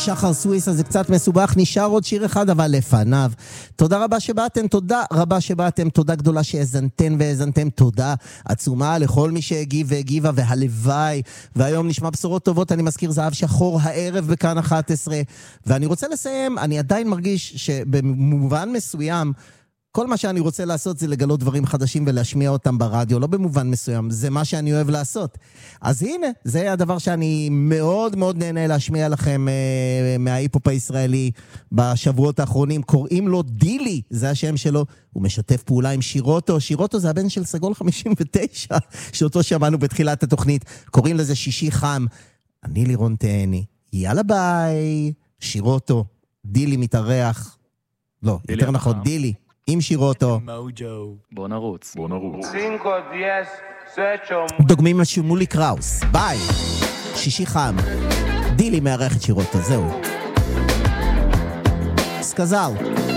שחר סוויסה זה קצת מסובך, נשאר עוד שיר אחד אבל לפניו. תודה רבה שבאתם, תודה רבה שבאתם, תודה גדולה שהזנתם והזנתם, תודה עצומה לכל מי שהגיב והגיבה והלוואי. והיום נשמע בשורות טובות, אני מזכיר זהב שחור הערב בכאן 11. ואני רוצה לסיים, אני עדיין מרגיש שבמובן מסוים, כל מה שאני רוצה לעשות זה לגלות דברים חדשים ולהשמיע אותם ברדיו, לא במובן מסוים, זה מה שאני אוהב לעשות. אז הנה, זה הדבר שאני מאוד מאוד נהנה להשמיע לכם מההיפ-הופ הישראלי בשבועות האחרונים. קוראים לו דילי, זה השם שלו, הוא משתף פעולה עם שירוטו. שירוטו זה הבן של סגול 59, שאותו שמענו בתחילת התוכנית. קוראים לזה שישי חם. אני לירון תהני. יאללה ביי. שירוטו, דילי מתארח. לא, יותר נכון, דילי. עם שירוטו. בוא נרוץ. דוגמים לשמולי קראוס. ביי. שישי חם. דילי מארח את שירוטו, זהו. סקזל.